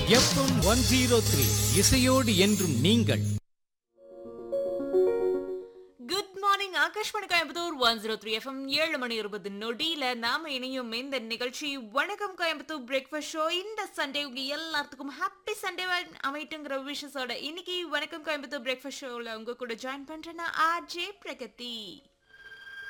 FM 103 இசையோடு என்றும் நீங்கள். Good morning Akashvani Coimbatore 103 FM 7:20 நாம இணையும் இந்த நிகழ்ச்சி வணக்கம் கோயம்புத்தூர் பிரேக்ஃபாஸ்ட் ஷோ. இந்த சண்டே உங்க எல்லாத்துக்கும் ஹாப்பி சண்டே அமைட்டுங்கிற விஷஸோட இன்னைக்கு வணக்கம் கோயம்புத்தூர் பிரேக்ஃபாஸ்ட் ஷோல உங்க கூட ஜாயின் பண்றேன்னா ஆர்ஜே பிரகதி.